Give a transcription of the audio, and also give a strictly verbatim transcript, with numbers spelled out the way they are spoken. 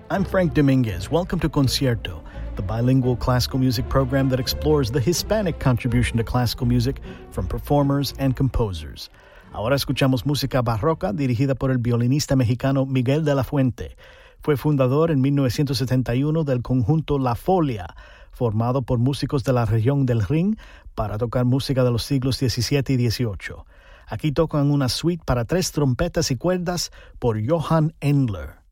I'm Frank Dominguez. Welcome to Concierto, the bilingual classical music program that explores the Hispanic contribution to classical music from performers and composers. Ahora escuchamos música barroca dirigida por el violinista mexicano Miguel de la Fuente. Fue fundador en mil novecientos setenta y uno del conjunto La Folia, formado por músicos de la región del Rin para tocar música de los siglos diecisiete y dieciocho. Aquí tocan una suite para tres trompetas y cuerdas por Johann Endler.